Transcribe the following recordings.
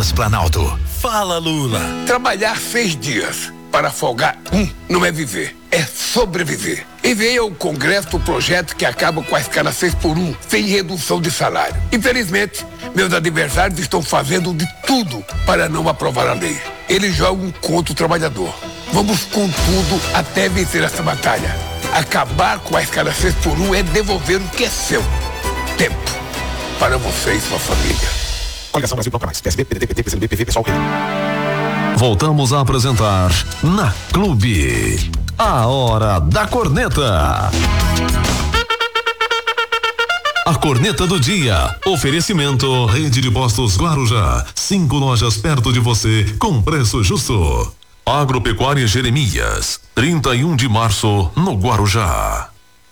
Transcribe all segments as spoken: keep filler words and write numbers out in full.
Palácio Planalto. Fala, Lula. Trabalhar seis dias para folgar um não é viver, é sobreviver. Enviei ao Congresso o projeto que acaba com a escala seis por um, sem redução de salário. Infelizmente, meus adversários estão fazendo de tudo para não aprovar a lei. Eles jogam contra o trabalhador. Vamos com tudo até vencer essa batalha. Acabar com a escala seis por um é devolver o que é seu. Tempo para você e sua família. Coligação Brasil Bloco Mais, P S B, P D T, P T, P C B, P V, Pessoal, P D. Voltamos a apresentar Na Clube, a Hora da Corneta. A Corneta do Dia. Oferecimento Rede de Postos Guarujá. Cinco lojas perto de você com preço justo. Agropecuária Jeremias. trinta e um de março no Guarujá.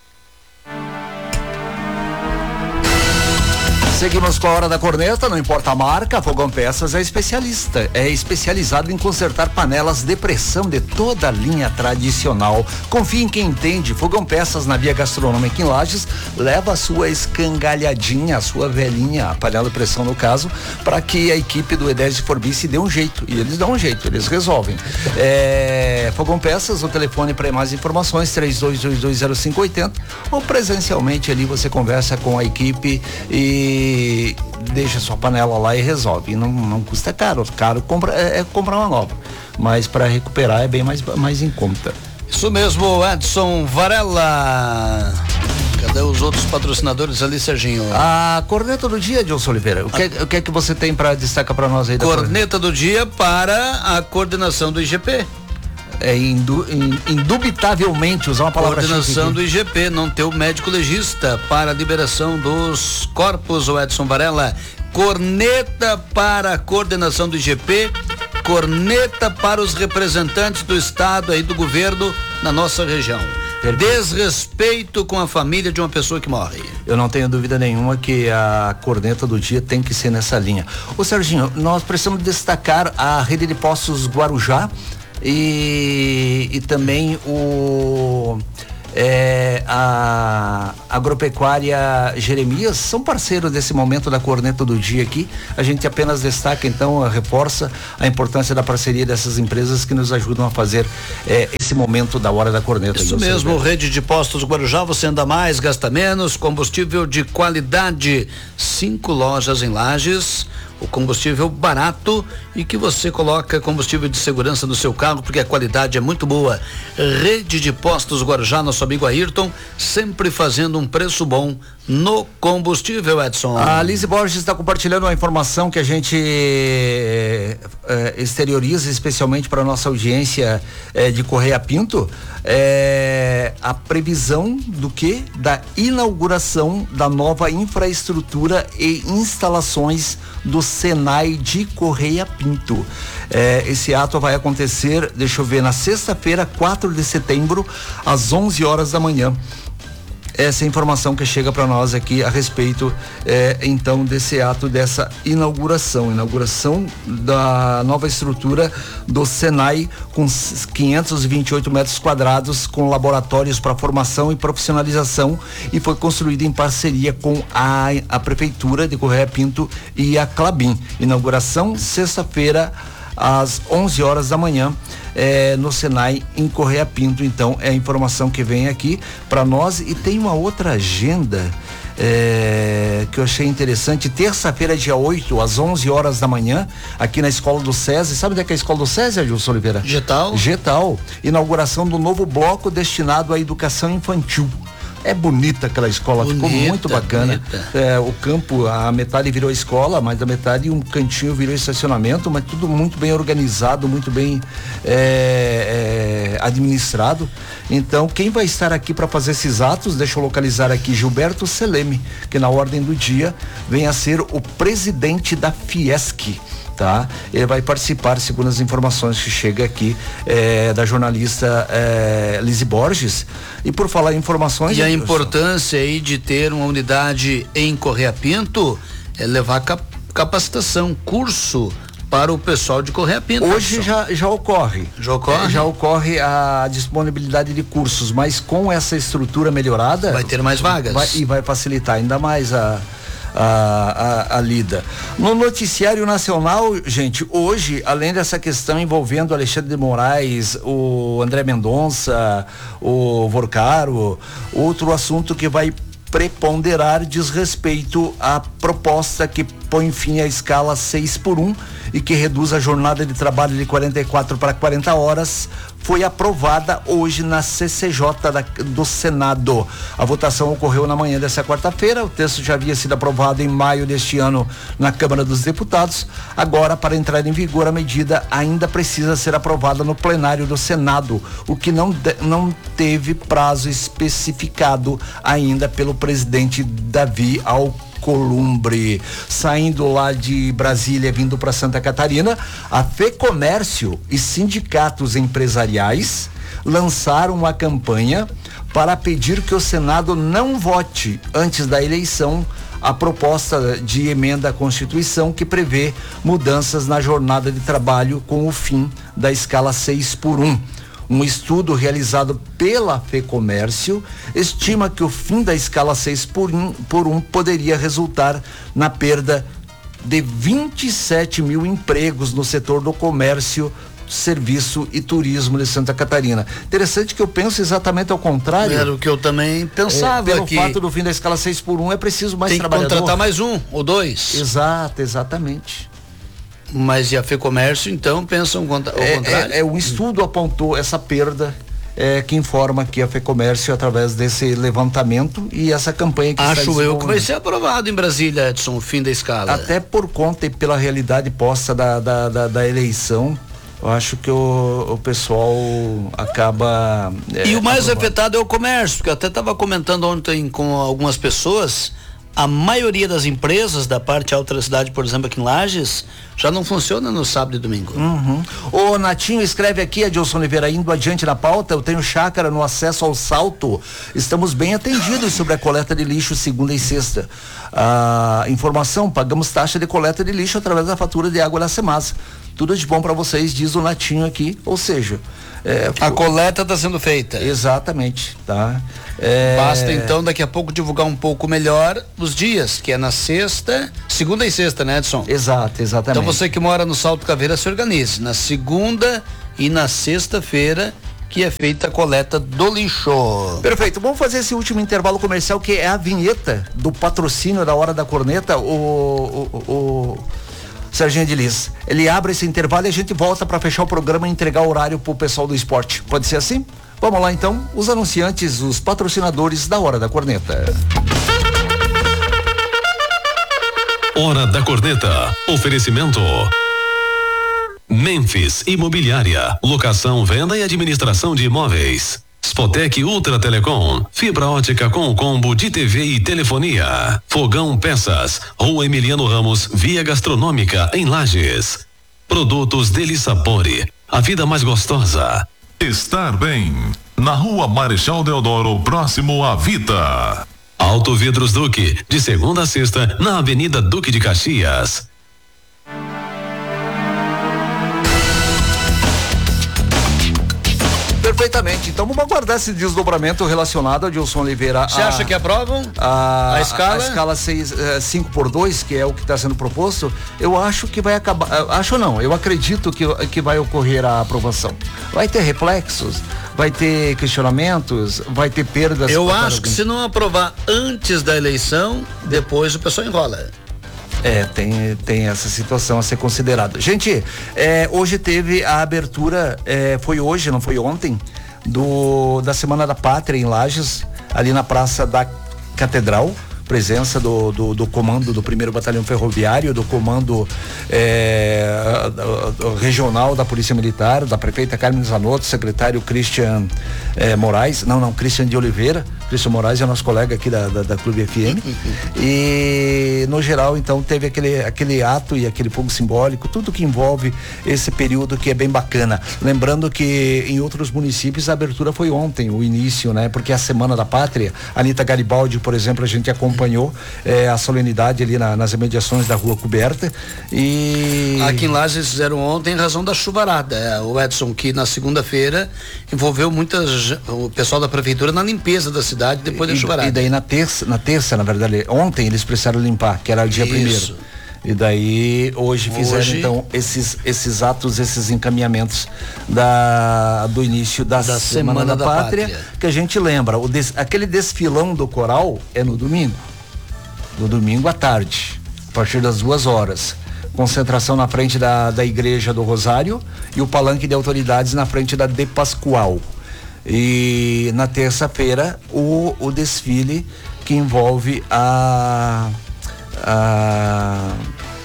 Seguimos com a Hora da Corneta, não importa a marca, a Fogão Peças é especialista, é especializado em consertar panelas de pressão de toda a linha tradicional. Confie em quem entende. Fogão Peças na Via Gastronômica em Lages, leva a sua escangalhadinha, a sua velhinha, a panela de pressão no caso, para que a equipe do Edésio Forbice dê um jeito, e eles dão um jeito, eles resolvem. É, Fogão Peças, o telefone para mais informações, três dois dois dois zero cinco oito zero, ou presencialmente ali você conversa com a equipe e deixa sua panela lá e resolve. E não, não custa caro, caro compra, é, é comprar uma nova, mas para recuperar é bem mais, mais em conta. Isso mesmo, Edson Varela. Cadê os outros patrocinadores ali, Serginho? A corneta do dia, Edilson Oliveira, o que, a... o que é que você tem para destacar para nós aí? Da corneta, corneta do dia para a coordenação do I G P. É indu, indubitavelmente usar uma palavra coordenação chique. Do I G P, não ter o médico legista para a liberação dos corpos, o Edson Varela. Corneta para a coordenação do I G P, corneta para os representantes do Estado aí do governo na nossa região. Desrespeito com a família de uma pessoa que morre. Eu não tenho dúvida nenhuma que a corneta do dia tem que ser nessa linha. Ô Serginho, nós precisamos destacar a rede de postos Guarujá e, e também o é, a Agropecuária Jeremias, são parceiros desse momento da corneta do dia aqui. A gente apenas destaca, então, reforça a importância da parceria dessas empresas que nos ajudam a fazer é, esse momento da hora da corneta. Isso mesmo, Rede de Postos Guarujá, você anda mais, gasta menos, combustível de qualidade, cinco lojas em Lages, o combustível barato e que você coloca combustível de segurança no seu carro, porque a qualidade é muito boa. Rede de Postos Guarujá, nosso amigo Ayrton, sempre fazendo um preço bom no combustível, Edson. A Lise Borges está compartilhando uma informação que a gente é, é, exterioriza especialmente para a nossa audiência é, de Correia Pinto, é, a previsão do que? Da inauguração da nova infraestrutura e instalações do Senai de Correia Pinto. É, esse ato vai acontecer, deixa eu ver, na sexta-feira, quatro de setembro, às onze horas da manhã. Essa é a informação que chega para nós aqui a respeito, é, então, desse ato, dessa inauguração, inauguração da nova estrutura do Senai com quinhentos e vinte e oito metros quadrados, com laboratórios para formação e profissionalização, e foi construído em parceria com a, a Prefeitura de Correia Pinto e a Clabin. Inauguração sexta-feira às onze horas da manhã, é, no Senai em Correia Pinto. Então é a informação que vem aqui para nós. E tem uma outra agenda é, que eu achei interessante. Terça-feira, dia oito, às onze horas da manhã, aqui na Escola do SESI. Sabe onde é que é a Escola do SESI, Adilson Oliveira? Getal. Getal. Inauguração do novo bloco destinado à educação infantil. É bonita aquela escola, bonita, ficou muito bacana. É, o campo, a metade virou escola, mas a metade, um cantinho virou estacionamento, mas tudo muito bem organizado, muito bem é, é, administrado. Então, quem vai estar aqui para fazer esses atos, deixa eu localizar aqui, Gilberto Seleme, que na ordem do dia vem a ser o presidente da Fiesc. Tá? Ele vai participar, segundo as informações que chega aqui é, da jornalista é, Lise Borges. E por falar em informações, e a importância aí de ter uma unidade em Correia Pinto é levar cap- capacitação, curso para o pessoal de Correia Pinto. Hoje já, já ocorre. Já ocorre? É, já ocorre a disponibilidade de cursos, mas com essa estrutura melhorada vai ter mais vagas. Vai, e vai facilitar ainda mais a a, a, a lida. No noticiário nacional, gente, hoje, além dessa questão envolvendo Alexandre de Moraes, o André Mendonça, o Vorcaro, outro assunto que vai preponderar diz respeito à proposta que põe fim à escala seis por um e que reduz a jornada de trabalho de quarenta e quatro para quarenta horas, foi aprovada hoje na C C J da, do Senado. A votação ocorreu na manhã dessa quarta-feira, o texto já havia sido aprovado em maio deste ano na Câmara dos Deputados. Agora, para entrar em vigor, a medida ainda precisa ser aprovada no plenário do Senado, o que não, de, não teve prazo especificado ainda pelo presidente Davi Alcolumbre. Saindo lá de Brasília, vindo para Santa Catarina, a FEComércio e sindicatos empresariais lançaram uma campanha para pedir que o Senado não vote antes da eleição a proposta de emenda à Constituição que prevê mudanças na jornada de trabalho com o fim da escala seis por um. Um estudo realizado pela FEComércio estima que o fim da escala seis por um poderia resultar na perda de vinte e sete mil empregos no setor do comércio, serviço e turismo de Santa Catarina. Interessante que eu penso exatamente ao contrário. Era o que eu também pensava. É, pelo que fato do fim da escala seis por um é preciso mais tem que trabalhador. contratar mais um ou dois. Exato, exatamente. Mas e a FEComércio, então, pensam ao contrário? É, é, é, um estudo apontou essa perda, é, que informa que a FEComércio, através desse levantamento e essa campanha que Acho eu que vai ser aprovado em Brasília, Edson, o fim da escala. Até por conta e pela realidade posta da, da, da, da eleição, eu acho que o, o pessoal acaba... É, e o mais aprovado. afetado é o comércio, porque eu até estava comentando ontem com algumas pessoas. A maioria das empresas da parte alta da cidade, por exemplo, aqui em Lages, já não funciona no sábado e domingo. Uhum. O Natinho escreve aqui, Adilson Oliveira, indo adiante na pauta, eu tenho chácara no acesso ao Salto. Estamos bem atendidos sobre a coleta de lixo segunda e sexta. A informação, pagamos taxa de coleta de lixo através da fatura de água da Semasa. Tudo de bom para vocês, diz o Natinho aqui, ou seja... É, a coleta está sendo feita. Exatamente, tá? É... Basta então daqui a pouco divulgar um pouco melhor os dias, que é na sexta, segunda e sexta, né, Edson? Exato, exatamente. Então você que mora no Salto Caveira, se organize. Na segunda e na sexta-feira que é feita a coleta do lixo. Perfeito, vamos fazer esse último intervalo comercial, que é a vinheta do patrocínio da Hora da Corneta. O... o, o... Serginho de Liz, ele abre esse intervalo e a gente volta para fechar o programa e entregar o horário pro pessoal do esporte. Pode ser assim? Vamos lá então, os anunciantes, os patrocinadores da Hora da Corneta. Hora da Corneta. Oferecimento Memphis Imobiliária, locação, venda e administração de imóveis. Spotec Ultra Telecom, fibra ótica com combo de T V e telefonia. Fogão Peças, Rua Emiliano Ramos, Via Gastronômica, em Lages. Produtos Deli Sapore, a vida mais gostosa. Estar bem, na Rua Marechal Deodoro, próximo à Vita. Auto Vidros Duque, de segunda a sexta, na Avenida Duque de Caxias. Perfeitamente, então vamos aguardar esse desdobramento relacionado, Adilson Oliveira. Você acha que aprovam a, a escala? A escala cinco por dois, que é o que está sendo proposto, eu acho que vai acabar, acho não, eu acredito que, que vai ocorrer a aprovação. Vai ter reflexos, vai ter questionamentos, vai ter perdas. Eu acho que se não aprovar antes da eleição, depois o pessoal enrola. É, tem, tem essa situação a ser considerada. Gente, é, hoje teve a abertura, é, foi hoje, não foi ontem, do, da Semana da Pátria em Lages, ali na Praça da Catedral. Presença do, do, do comando do primeiro Batalhão Ferroviário, do comando é, regional da Polícia Militar, da prefeita Carmen Zanotto, secretário Christian é, Moraes, não, não, Christian de Oliveira. Christian Moraes é nosso colega aqui da, da, da Clube F M. E no geral, então, teve aquele, aquele ato e aquele fogo simbólico, tudo que envolve esse período, que é bem bacana. Lembrando que em outros municípios a abertura foi ontem, o início, né? Porque é a Semana da Pátria. Anitta Garibaldi, por exemplo, a gente acompanhou é, a solenidade ali na, nas imediações da Rua Coberta. E aqui em Lages fizeram ontem em razão da chuvarada. É, o Edson, que na segunda-feira envolveu muitas, o pessoal da prefeitura na limpeza da cidade. cidade depois da e, chuvarada. E daí na terça, na terça, na verdade, ontem eles precisaram limpar, que era o dia primeiro. E daí hoje fizeram Hoje- então esses esses atos, esses encaminhamentos da do início da, Da Semana, Semana da, da Pátria, Pátria. que a gente lembra, o des, aquele desfilão do coral é no domingo. No domingo à tarde, a partir das duas horas. Concentração na frente da, da Igreja do Rosário e o palanque de autoridades na frente da De Pascoal. E na terça-feira o, o desfile que envolve a a,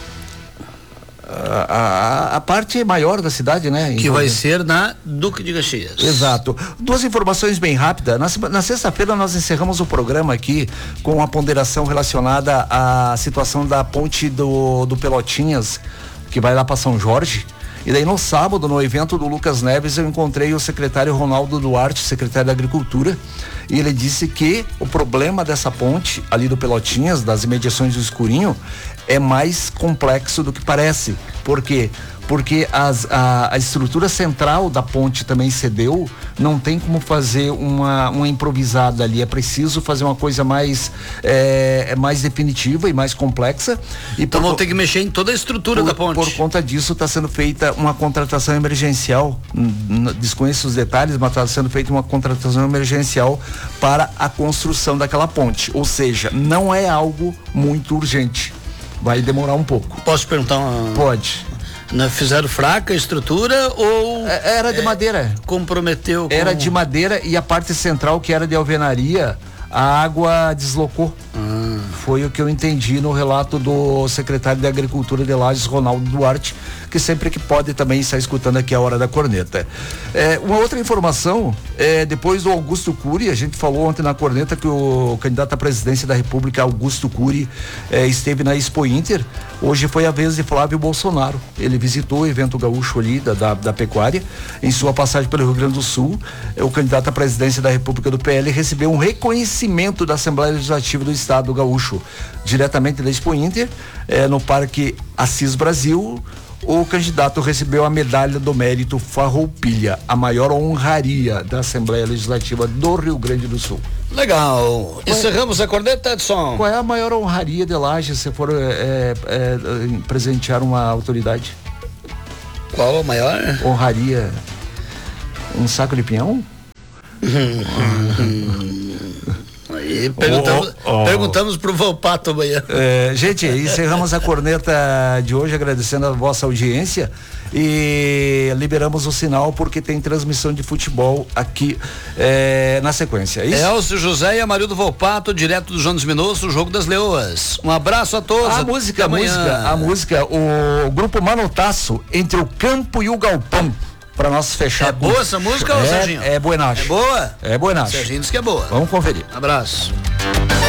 a, a, a parte maior da cidade, né? Que Envolve- vai ser na Duque de Caxias. Exato. Duas informações bem rápidas. Na, sema- na sexta-feira nós encerramos o programa aqui com a ponderação relacionada à situação da ponte do, do Pelotinhas, que vai lá para São Jorge. E daí no sábado, no evento do Lucas Neves, eu encontrei o secretário Ronaldo Duarte, secretário da Agricultura, e ele disse que o problema dessa ponte ali do Pelotinhas, das imediações do Escurinho, é mais complexo do que parece. Por quê? Porque as, a, a estrutura central da ponte também cedeu, não tem como fazer uma, uma improvisada ali, é preciso fazer uma coisa mais, é, é mais definitiva e mais complexa. E Então por- vão ter que mexer em toda a estrutura por, da ponte. por conta disso está sendo feita uma contratação emergencial, n- n- desconheço os detalhes, mas está sendo feita uma contratação emergencial para a construção daquela ponte, ou seja, não é algo muito urgente, vai demorar um pouco. Posso te perguntar uma... Pode. Né, fizeram fraca a estrutura ou É- Era de é, madeira. comprometeu com... Era de madeira e a parte central, que era de alvenaria, a água deslocou. Ah. Foi o que eu entendi no relato do secretário de Agricultura de Lages, Ronaldo Duarte, que sempre que pode também está escutando aqui a Hora da Corneta. É, uma outra informação, é, depois do Augusto Cury, a gente falou ontem na Corneta que o candidato à presidência da República, Augusto Cury, é, esteve na Expo Inter. Hoje foi a vez de Flávio Bolsonaro. Ele visitou o evento gaúcho ali da, da, da pecuária. Em sua passagem pelo Rio Grande do Sul, é, o candidato à presidência da República do P L recebeu um reconhecimento da Assembleia Legislativa do Estado Gaúcho, diretamente da Expo Inter, é, no Parque Assis Brasil. O candidato recebeu a medalha do mérito Farroupilha, a maior honraria da Assembleia Legislativa do Rio Grande do Sul. Legal. Encerramos a corneta, Edson. Qual é a maior honraria de Lages se for é, é, presentear uma autoridade? Qual a maior? Honraria um saco de pinhão? Aí perguntamos, Oh, oh. perguntamos pro Volpato amanhã. É, gente, encerramos a corneta de hoje agradecendo a vossa audiência e liberamos o sinal porque tem transmissão de futebol aqui é, na sequência. É isso? Elcio José e Amarildo Volpato, direto do Jones Minosso, o Jogo das Leoas. Um abraço a todos. A até música, a amanhã. música, a música, o grupo Manotaço, Entre o Campo e o Galpão, para nós fechar. É boa essa música, ô é, Serginho? É buenacho. É boa? É buenacho. Serginho diz que é boa. Vamos conferir. Abraço.